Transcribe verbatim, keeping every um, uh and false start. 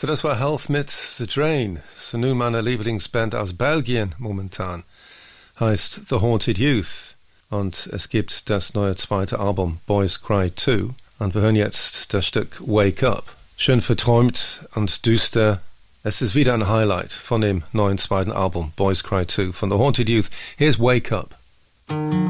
So, das war Health mit The Drain. So nun meine Lieblingsband aus Belgien momentan. Heißt The Haunted Youth. Und es gibt das neue zweite Album Boys Cry two. Und wir hören jetzt das Stück Wake Up. Schön verträumt und düster. Es ist wieder ein Highlight von dem neuen zweiten Album Boys Cry two von The Haunted Youth. Here's Wake Up.